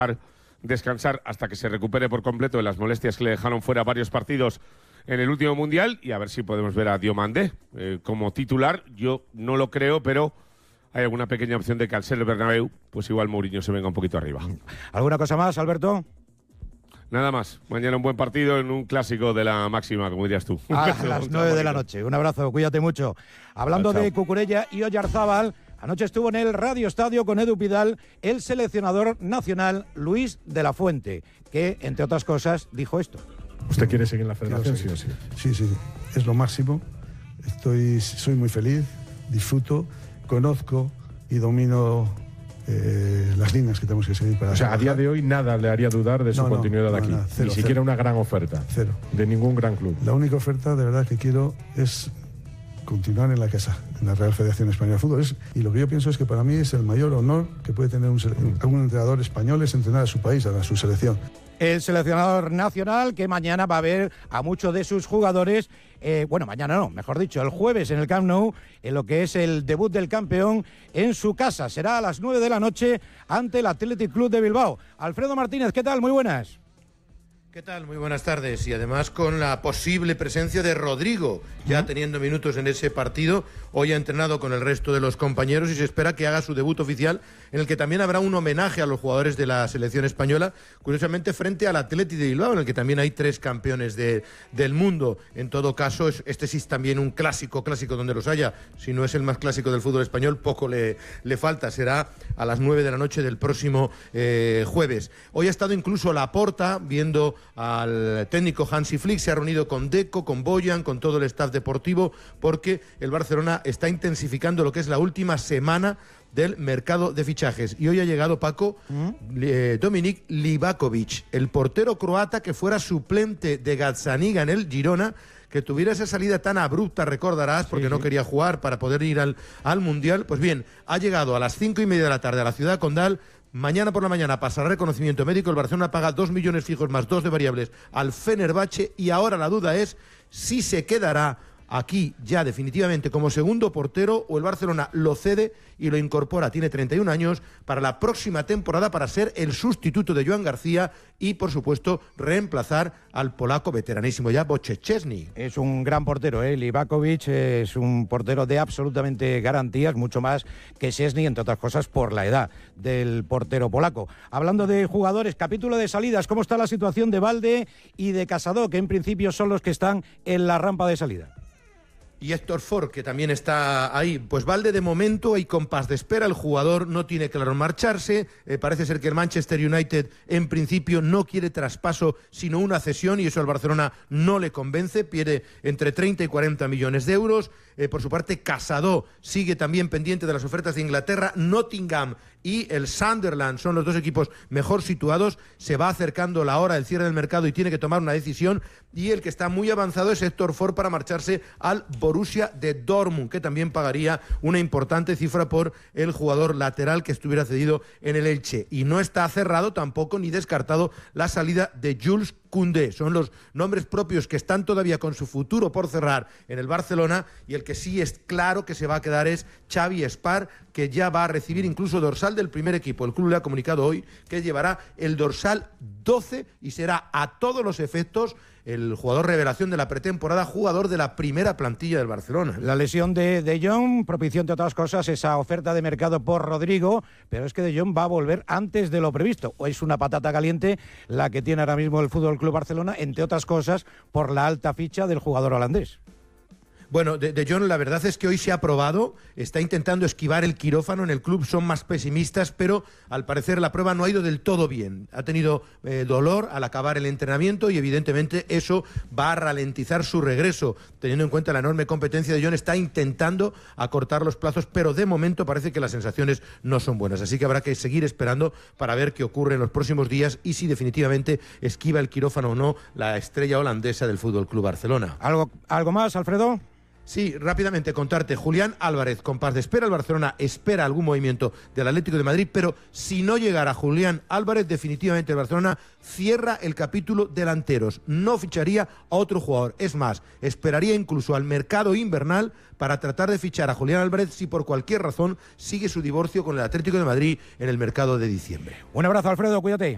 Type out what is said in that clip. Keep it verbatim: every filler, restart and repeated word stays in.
descansar hasta que se recupere por completo de las molestias que le dejaron fuera varios partidos en el último Mundial, y a ver si podemos ver a Diomandé eh, como titular. Yo no lo creo, pero hay alguna pequeña opción de que al ser el Bernabéu, pues igual Mourinho se venga un poquito arriba. ¿Alguna cosa más, Alberto? Nada más. Mañana un buen partido en un clásico de la máxima, como dirías tú. A las nueve de la noche. Un abrazo, cuídate mucho. Hablando chao, de chao. Cucurella y Oyarzábal, anoche estuvo en el Radio Estadio con Edu Pidal el seleccionador nacional Luis de la Fuente, que, entre otras cosas, dijo esto. ¿Usted quiere seguir en la federación, sí o sí? Sí, sí, es lo máximo. Estoy, soy muy feliz, disfruto, conozco y domino eh, las líneas que tenemos que seguir para... O sea, trabajar. a día de hoy nada le haría dudar de su No, no, continuidad no, aquí. nada, cero, Ni siquiera cero. una gran oferta. Cero. De ningún gran club. La única oferta de verdad que quiero es continuar en la casa, en la Real Federación Española de Fútbol. Es, y lo que yo pienso es que para mí es el mayor honor que puede tener un, un entrenador español, es entrenar a su país, a su selección. El seleccionador nacional que mañana va a ver a muchos de sus jugadores, eh, bueno, mañana no, mejor dicho, el jueves en el Camp Nou, en lo que es el debut del campeón en su casa. Será a las nueve de la noche ante el Athletic Club de Bilbao. Alfredo Martínez, ¿qué tal? Muy buenas. ¿Qué tal? Muy buenas tardes. Y además con la posible presencia de Rodrigo, ya teniendo minutos en ese partido. Hoy ha entrenado con el resto de los compañeros y se espera que haga su debut oficial, en el que también habrá un homenaje a los jugadores de la selección española, curiosamente frente al Athletic de Bilbao, en el que también hay tres campeones de, del mundo. En todo caso, este sí es también un clásico, clásico donde los haya. Si no es el más clásico del fútbol español, poco le, le falta. Será a las nueve de la noche del próximo eh, jueves. Hoy ha estado incluso Laporta viendo al técnico Hansi Flick, se ha reunido con Deco, con Boyan, con todo el staff deportivo, porque el Barcelona está intensificando lo que es la última semana del mercado de fichajes. Y hoy ha llegado, Paco, ¿Mm? eh, Dominik Livakovic, el portero croata que fuera suplente de Gazzaniga en el Girona, que tuviera esa salida tan abrupta, recordarás, porque sí, no quería jugar para poder ir al, al Mundial. Pues bien, ha llegado a las cinco y media de la tarde a la ciudad condal. Mañana por la mañana pasará reconocimiento médico. El Barcelona paga dos millones fijos más dos de variables al Fenerbahce, y ahora la duda es si se quedará aquí ya definitivamente como segundo portero o el Barcelona lo cede y lo incorpora. Tiene treinta y un años, para la próxima temporada, para ser el sustituto de Joan García y, por supuesto, reemplazar al polaco veteranísimo ya Wojciech Szczesny. Es un gran portero, ¿eh? Livakovic es un portero de absolutamente garantías, mucho más que Szczesny, entre otras cosas por la edad del portero polaco. Hablando de jugadores, capítulo de salidas, ¿cómo está la situación de Valde y de Casado, que en principio son los que están en la rampa de salida? Y Héctor Ford, que también está ahí. Pues Valde, de momento, hay compás de espera. El jugador no tiene claro marcharse. Eh, parece ser que el Manchester United, en principio, no quiere traspaso, sino una cesión, y eso al Barcelona no le convence. Pierde entre treinta y cuarenta millones de euros. Eh, por su parte, Casado sigue también pendiente de las ofertas de Inglaterra. Nottingham y el Sunderland son los dos equipos mejor situados. Se va acercando la hora del cierre del mercado y tiene que tomar una decisión. Y el que está muy avanzado es Héctor Ford para marcharse al Borussia de Dortmund, que también pagaría una importante cifra por el jugador lateral que estuviera cedido en el Elche. Y no está cerrado tampoco ni descartado la salida de Jules Koundé. Son los nombres propios que están todavía con su futuro por cerrar en el Barcelona, y el que sí es claro que se va a quedar es Xavi Espar, que ya va a recibir incluso dorsal del primer equipo. El club le ha comunicado hoy que llevará el dorsal doce y será a todos los efectos el jugador revelación de la pretemporada, jugador de la primera plantilla del Barcelona. La lesión de De Jong propició, entre otras cosas, esa oferta de mercado por Rodrigo, pero es que De Jong va a volver antes de lo previsto. O es una patata caliente la que tiene ahora mismo el F C Barcelona, entre otras cosas, por la alta ficha del jugador holandés. Bueno, de, de Jong, la verdad es que hoy se ha probado, está intentando esquivar el quirófano. En el club son más pesimistas, pero al parecer la prueba no ha ido del todo bien. Ha tenido eh, dolor al acabar el entrenamiento y evidentemente eso va a ralentizar su regreso. Teniendo en cuenta la enorme competencia de Jong, está intentando acortar los plazos, pero de momento parece que las sensaciones no son buenas. Así que habrá que seguir esperando para ver qué ocurre en los próximos días y si definitivamente esquiva el quirófano o no la estrella holandesa del F C Barcelona. ¿Algo, algo más, Alfredo? Sí, rápidamente contarte. Julián Álvarez, compás de espera. El Barcelona espera algún movimiento del Atlético de Madrid, pero si no llegara Julián Álvarez, definitivamente el Barcelona cierra el capítulo delanteros. No ficharía a otro jugador. Es más, esperaría incluso al mercado invernal para tratar de fichar a Julián Álvarez si por cualquier razón sigue su divorcio con el Atlético de Madrid en el mercado de diciembre. Un abrazo, Alfredo, cuídate.